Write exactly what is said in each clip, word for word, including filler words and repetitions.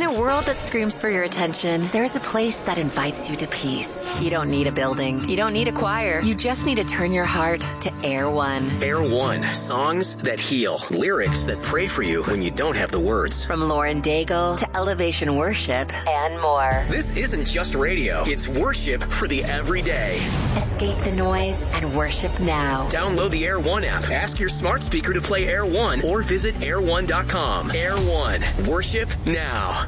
a world that screams for your attention, there's a place that invites you to peace. You don't need a building. You don't need a choir. You just need to turn your heart to Air One. Air One. Songs that heal. Lyrics that pray for you when you don't have the words. From Lauren Daigle to Elevation Worship and more. This isn't just radio. It's worship for the everyday. Escape the noise and worship now. Download the Air One app. Ask your smart speaker to play Air One or visit air one dot com. Air One. Worship now.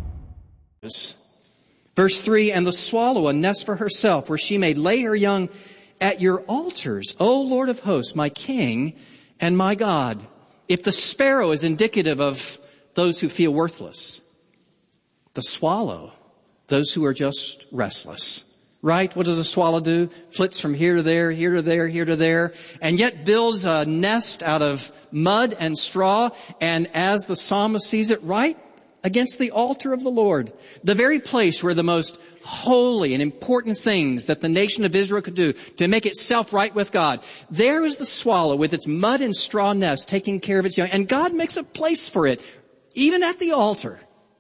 Verse three, and the swallow a nest for herself, where she may lay her young at your altars, O Lord of hosts, my King and my God. If the sparrow is indicative of those who feel worthless, the swallow, those who are just restless. Right? What does a swallow do? Flits from here to there, here to there, here to there, and yet builds a nest out of mud and straw, and as the psalmist sees it, right against the altar of the Lord, the very place where the most holy and important things that the nation of Israel could do to make itself right with God. There is the swallow with its mud and straw nest taking care of its young, and God makes a place for it, even at the altar.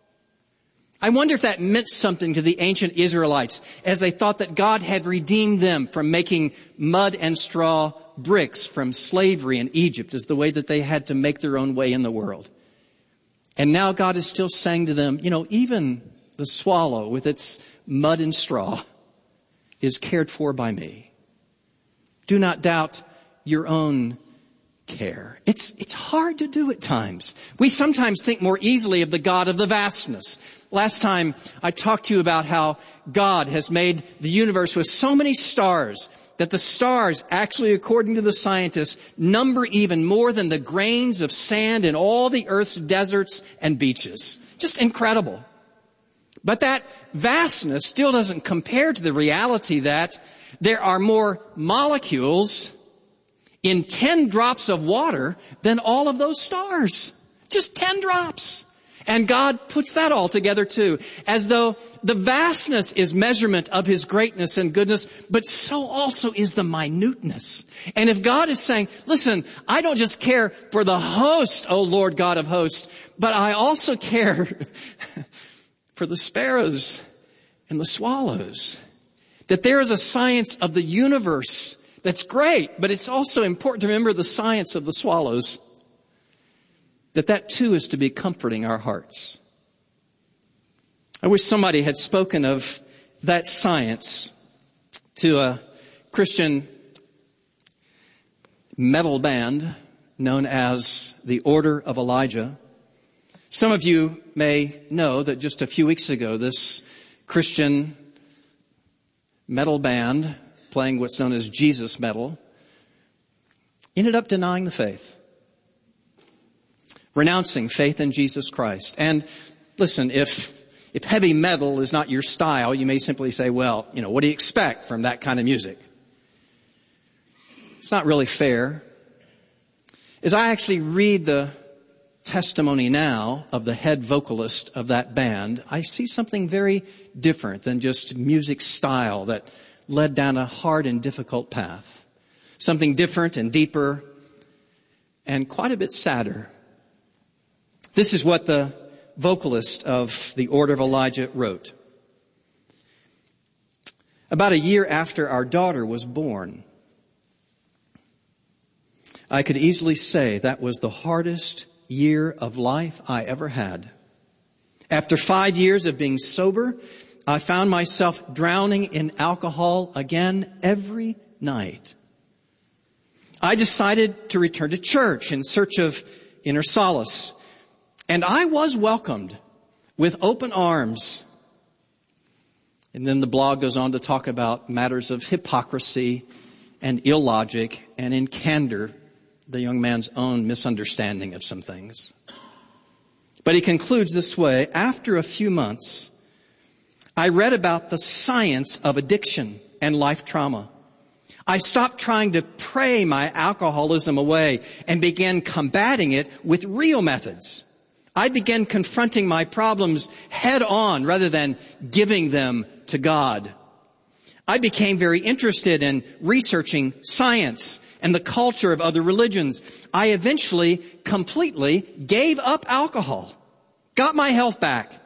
I wonder if that meant something to the ancient Israelites as they thought that God had redeemed them from making mud and straw bricks from slavery in Egypt as the way that they had to make their own way in the world. And now God is still saying to them, you know, even the swallow with its mud and straw is cared for by me. Do not doubt your own care. It's, it's hard to do at times. We sometimes think more easily of the God of the vastness. Last time I talked to you about how God has made the universe with so many stars that the stars actually, according to the scientists, number even more than the grains of sand in all the earth's deserts and beaches. Just incredible. But that vastness still doesn't compare to the reality that there are more molecules in ten drops of water than all of those stars. Just ten drops. And God puts that all together too, as though the vastness is measurement of His greatness and goodness, but so also is the minuteness. And if God is saying, listen, I don't just care for the host, O Lord God of hosts, but I also care for the sparrows and the swallows, that there is a science of the universe that's great, but it's also important to remember the science of the swallows. That that too is to be comforting our hearts. I wish somebody had spoken of that science to a Christian metal band known as the Order of Elijah. Some of you may know that just a few weeks ago, this Christian metal band playing what's known as Jesus metal ended up denying the faith. Renouncing faith in Jesus Christ. And listen, if if heavy metal is not your style, you may simply say, well, you know, what do you expect from that kind of music? It's not really fair. As I actually read the testimony now of the head vocalist of that band, I see something very different than just music style that led down a hard and difficult path. Something different and deeper and quite a bit sadder. This is what the vocalist of the Order of Elijah wrote. About a year after our daughter was born, I could easily say that was the hardest year of life I ever had. After five years of being sober, I found myself drowning in alcohol again every night. I decided to return to church in search of inner solace. And I was welcomed with open arms. And then the blog goes on to talk about matters of hypocrisy and illogic, and in candor, the young man's own misunderstanding of some things. But he concludes this way: after a few months, I read about the science of addiction and life trauma. I stopped trying to pray my alcoholism away and began combating it with real methods. I began confronting my problems head on rather than giving them to God. I became very interested in researching science and the culture of other religions. I eventually completely gave up alcohol, got my health back,